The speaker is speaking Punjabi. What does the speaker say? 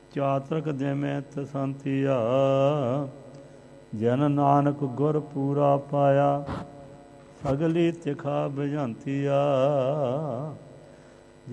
ਚਾਤਰਕ ਦੇਮੈ ਤਸੰਤੀਆ। ਜਨ ਨਾਨਕ ਗੁਰ ਪੂਰਾ ਪਾਇਆ, ਸਗਲੀ ਤਿਖਾ ਬੁਝੰਤੀਆ।